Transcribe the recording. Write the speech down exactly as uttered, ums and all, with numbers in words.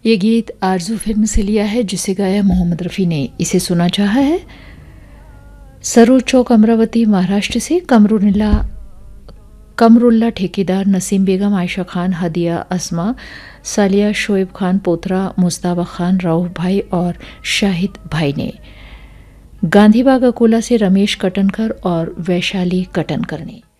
ये गीत आरज़ू फिल्म से लिया है, जिसे गाया मोहम्मद रफ़ी ने। इसे सुना चाहा है सरोज चौक, अमरावती, महाराष्ट्र से कमरुल्ला कमरुल्ला ठेकेदार, नसीम बेगम, आयशा खान, हदिया, अस्मा, सालिया, शोएब खान, पोतरा, मुस्ताबा खान, राउफ भाई और शाहिद भाई ने। गांधीबाग अकोला से रमेश कटनकर और वैशाली कटनकर ने।